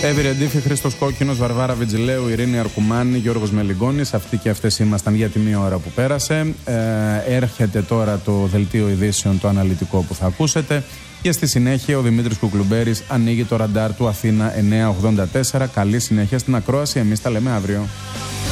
Εύη Ρεντίφη, Χρήστος Κόκκινος, Βαρβάρα Βιτζιλέου, Ειρήνη Αρκουμάνη, Γιώργος Μελιγκόνης. Αυτοί και αυτές ήμασταν για τη μία ώρα που πέρασε. Έρχεται τώρα το δελτίο ειδήσεων, το αναλυτικό που θα ακούσετε. Και στη συνέχεια ο Δημήτρης Κουκλουμπέρης ανοίγει το ραντάρ του Αθήνα 984. Καλή συνέχεια στην ακρόαση. Εμείς τα λέμε αύριο.